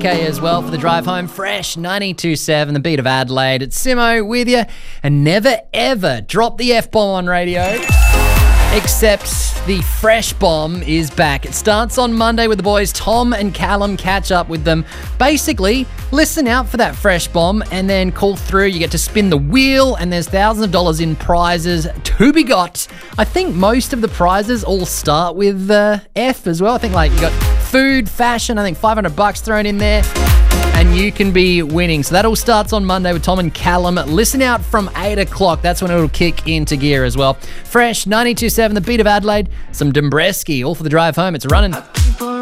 JK as well for the drive home. Fresh 92.7, the beat of Adelaide. It's Simo with you. And never ever drop the F-bomb on radio. Except the Fresh Bomb is back. It starts on Monday with the boys. Tom and Callum catch up with them. Basically, listen out for that Fresh Bomb and then call through. You get to spin the wheel and there's thousands of dollars in prizes to be got. I think most of the prizes all start with F as well. I think like you got food, fashion, I think $500 thrown in there. And you can be winning. So that all starts on Monday with Tom and Callum. Listen out from 8 o'clock. That's when it'll kick into gear as well. Fresh 92.7, the beat of Adelaide. Some Dombreski, all for the drive home. It's running.